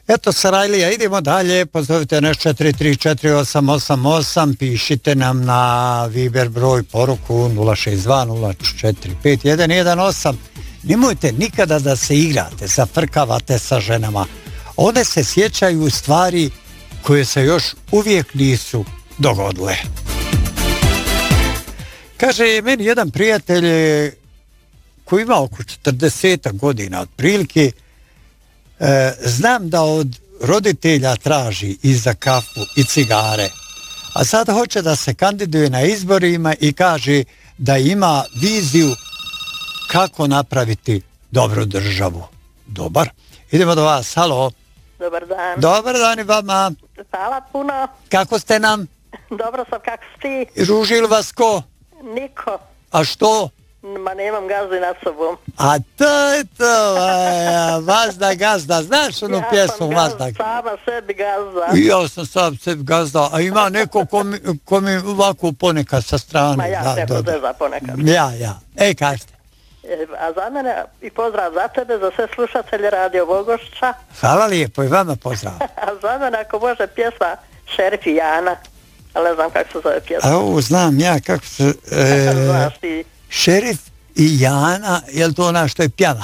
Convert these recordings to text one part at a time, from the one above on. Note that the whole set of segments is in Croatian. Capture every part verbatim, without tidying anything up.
Eto, Sarajlija, idemo dalje, pozovite nas četiri tri četiri osam osam osam, pišite nam na Viber broj poruku nula šest dva nula četiri pet jedan jedan osam. Nemojte nikada da se igrate, zafrkavate sa ženama. One se sjećaju stvari koje se još uvijek nisu dogodile. Kaže meni jedan prijatelj koji ima oko četrdeset godina otprilike, e, znam da od roditelja traži i za kafu i cigare, a sad hoće da se kandiduje na izborima i kaže da ima viziju kako napraviti dobru državu. Dobar. Idemo do vas. Halo. Dobar dan. Dobar dan i vama. Hvala puno. Kako ste nam? Dobro sam, kako si ti? Ružil vas ko? Niko. A što? Ma nemam gazde nad sobom. A to je to, vaja, Vazda gazda. Znaš onu ja pjesmu Vazda? Ja sam sama sebi gazda. Ja sam sam sebi gazda, a ima neko ko mi, ko mi ovako ponekad sa strane. Ma ja da, neko da, zeza ponekad. Ja, ja. E, kažete. E, a za mene i pozdrav za tebe, za sve slušatelje Radio Bogošća. Hvala lijepo i vama pozdrav. A za mene ako može pjesma Šerif i Jana, ali ne znam kako se zove pjesma. A ovo znam ja kako se... E, Znaš ti. Šerif i Jana, je li to ona što je pjana?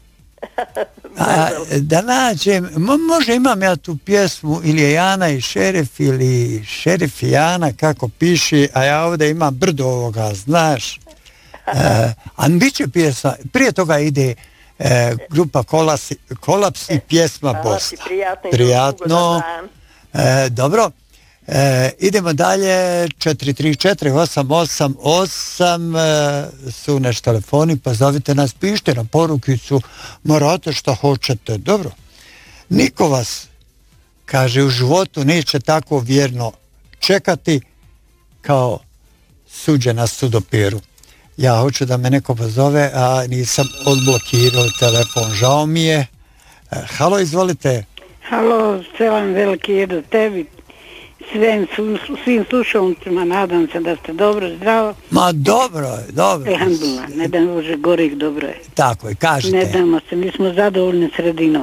A, da nađem, mo, može imam ja tu pjesmu, ili je Jana i Šerif, ili Šerif i Jana, kako piše, a ja ovdje imam brdo ovoga, znaš. E, a bit će pjesma, prije toga ide e, grupa Kolaps, Kolaps i pjesma Bosna. Prijatno. Prijatno. E, dobro. E, idemo dalje, četiri tri četiri osam osam osam e, su naš telefoni, pa zovite nas, pišite na porukicu, morate što hoćete. Dobro, niko vas, kaže, u životu neće tako vjerno čekati kao suđe na sudoperu. Ja hoću da me neko pozove, a nisam odblokirao telefon, žao mi je. E, halo, izvolite. Halo, selam veliki je do tebi. Svim, svim slušalcima, nadam se da ste dobro, zdravo. Ma dobro je, dobro. Alhamdulillah, ne da može gorih, dobro je. Tako je, kažete. Ne damo se, mi smo zadovoljni sredinom.